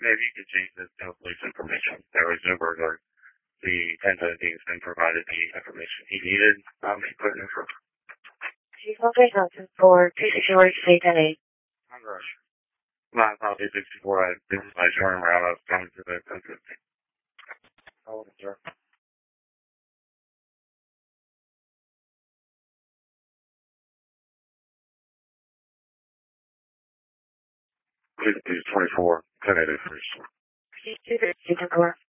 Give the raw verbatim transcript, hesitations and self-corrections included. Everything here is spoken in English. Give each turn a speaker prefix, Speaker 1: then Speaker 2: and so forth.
Speaker 1: Maybe you could change this to police information. There was no burglary. The ten seventeen has been provided the information he needed. Um, he put it in for.
Speaker 2: Chief Officer Johnson for two sixty-four state ten eight.
Speaker 1: I'm rush. My apologies, sixty-four. I didn't my turn around. I was coming to the ten fifteen. How old is sir? Please, please, twenty-four. ten eighty first.
Speaker 2: two sixty-four.